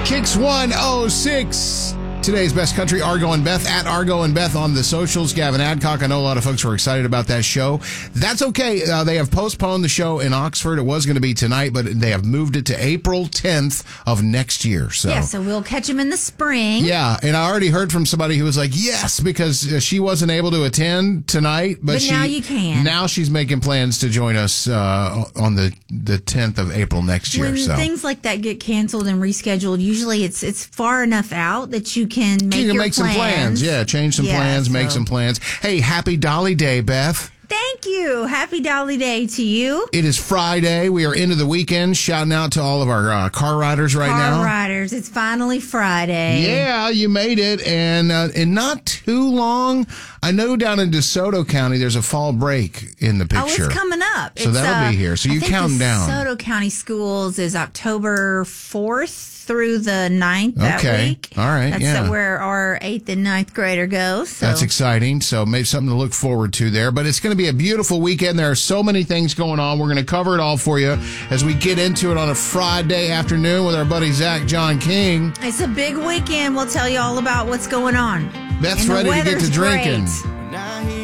Kicks 106. Today's best country, Argo and Beth, at Argo and Beth on the socials. Gavin Adcock, I know a lot of folks were excited about that show. That's okay. They have postponed the show in Oxford. It was going to be tonight, but they have moved it to April 10th of next year. So we'll catch them in the spring. Yeah, and I already heard from somebody who was like, yes, because she wasn't able to attend tonight. But now you can. Now she's making plans to join us on the 10th of April next year. When things like that get canceled and rescheduled, usually it's far enough out that you can make some plans. Yeah, change some plans, make some plans. Hey, happy Dolly Day, Beth. Thank you. Happy Dolly Day to you. It is Friday. We are into the weekend. Shouting out to all of our car riders now. Car riders. It's finally Friday. Yeah, you made it. And in not too long, I know down in DeSoto County, there's a fall break in the picture. Oh, it's coming up. So that'll be here. So you count down. DeSoto County Schools is October 4th through the 9th that week. All right. That's where our 8th and 9th grader goes. So. That's exciting. So maybe something to look forward to there. But it's going to be a beautiful weekend. There are so many things going on. We're going to cover it all for you as we get into it on a Friday afternoon with our buddy Zach John King. It's a big weekend. We'll tell you all about what's going on. Beth's ready to get to drinking. Great.